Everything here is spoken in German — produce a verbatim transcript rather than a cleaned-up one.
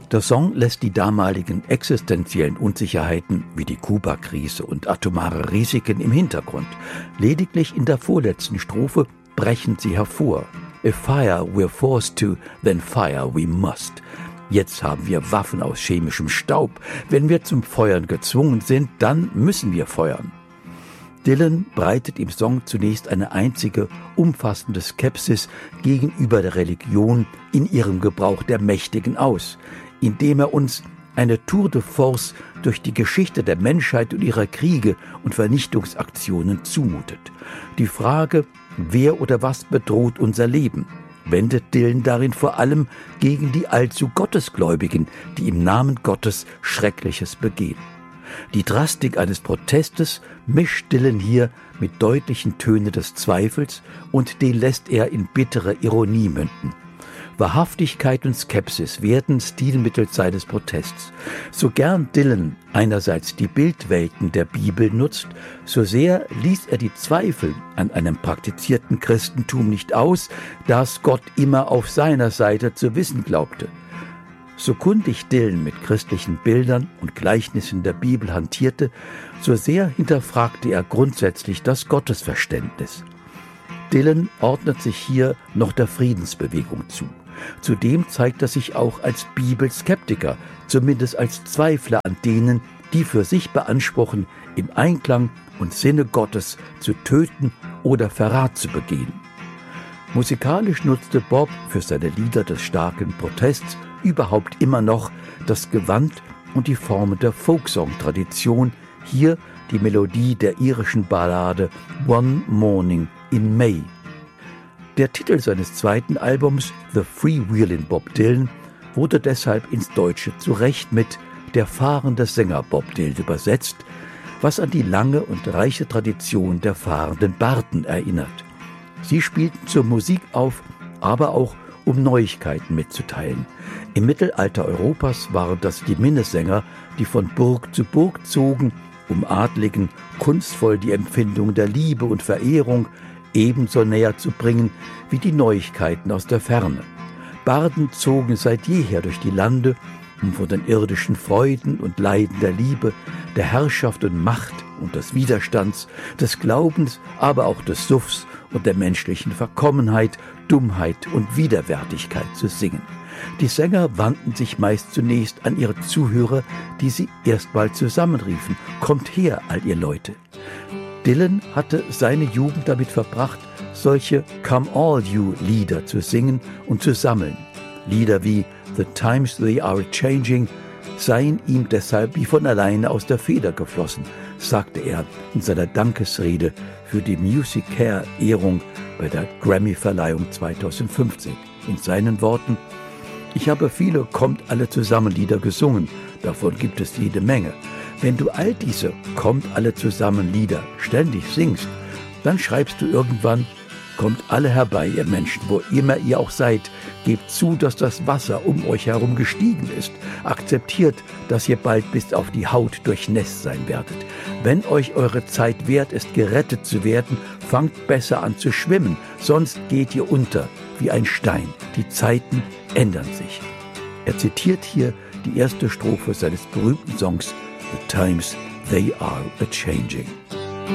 Der Song lässt die damaligen existenziellen Unsicherheiten wie die Kuba-Krise und atomare Risiken im Hintergrund. Lediglich in der vorletzten Strophe brechen sie hervor. If fire we're forced to, then fire we must. Jetzt haben wir Waffen aus chemischem Staub. Wenn wir zum Feuern gezwungen sind, dann müssen wir feuern. Dylan breitet im Song zunächst eine einzige, umfassende Skepsis gegenüber der Religion in ihrem Gebrauch der Mächtigen aus, indem er uns eine Tour de force durch die Geschichte der Menschheit und ihrer Kriege und Vernichtungsaktionen zumutet. Die Frage, wer oder was bedroht unser Leben, wendet Dylan darin vor allem gegen die allzu Gottesgläubigen, die im Namen Gottes Schreckliches begehen. Die Drastik eines Protestes mischt Dylan hier mit deutlichen Tönen des Zweifels und den lässt er in bittere Ironie münden. Wahrhaftigkeit und Skepsis werden Stilmittel seines Protests. So gern Dylan einerseits die Bildwelten der Bibel nutzt, so sehr ließ er die Zweifel an einem praktizierten Christentum nicht aus, das Gott immer auf seiner Seite zu wissen glaubte. So kundig Dylan mit christlichen Bildern und Gleichnissen der Bibel hantierte, so sehr hinterfragte er grundsätzlich das Gottesverständnis. Dylan ordnet sich hier noch der Friedensbewegung zu. Zudem zeigt er sich auch als Bibelskeptiker, zumindest als Zweifler an denen, die für sich beanspruchen, im Einklang und Sinne Gottes zu töten oder Verrat zu begehen. Musikalisch nutzte Bob für seine Lieder des starken Protests überhaupt immer noch das Gewand und die Formen der Folksong-Tradition, hier die Melodie der irischen Ballade One Morning in May. Der Titel seines zweiten Albums, The Freewheelin' Bob Dylan, wurde deshalb ins Deutsche zu Recht mit Der fahrende Sänger Bob Dylan übersetzt, was an die lange und reiche Tradition der fahrenden Barden erinnert. Sie spielten zur Musik auf, aber auch um Neuigkeiten mitzuteilen. Im Mittelalter Europas waren das die Minnesänger, die von Burg zu Burg zogen, um Adligen kunstvoll die Empfindung der Liebe und Verehrung ebenso näher zu bringen wie die Neuigkeiten aus der Ferne. Barden zogen seit jeher durch die Lande, um von den irdischen Freuden und Leiden der Liebe, der Herrschaft und Macht und des Widerstands, des Glaubens, aber auch des Suffs und der menschlichen Verkommenheit, Dummheit und Widerwärtigkeit zu singen. Die Sänger wandten sich meist zunächst an ihre Zuhörer, die sie erstmal zusammenriefen: »Kommt her, all ihr Leute!« Dylan hatte seine Jugend damit verbracht, solche Come All You Lieder zu singen und zu sammeln. Lieder wie The Times They Are Changing seien ihm deshalb wie von alleine aus der Feder geflossen, sagte er in seiner Dankesrede für die Music Care Ehrung bei der Grammy-Verleihung zweitausendfünfzehn. In seinen Worten: »Ich habe viele Kommt alle zusammen Lieder gesungen, davon gibt es jede Menge. Wenn du all diese Kommt alle zusammen Lieder ständig singst, dann schreibst du irgendwann: Kommt alle herbei, ihr Menschen, wo immer ihr auch seid, gebt zu, dass das Wasser um euch herum gestiegen ist. Akzeptiert, dass ihr bald bis auf die Haut durchnässt sein werdet. Wenn euch eure Zeit wert ist, gerettet zu werden, fangt besser an zu schwimmen, sonst geht ihr unter wie ein Stein. Die Zeiten ändern sich.« Er zitiert hier die erste Strophe seines berühmten Songs The Times They Are A-Changing.